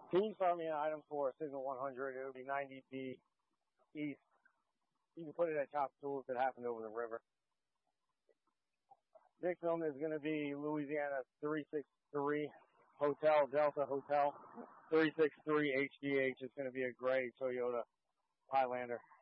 Can you find me an item for Signal 100? It'll be 90B East. You can put it at Top Tools. It happened over the river. Next film is going to be Louisiana 363 Hotel, Delta Hotel 363 HDH. It's going to be a gray Toyota Highlander.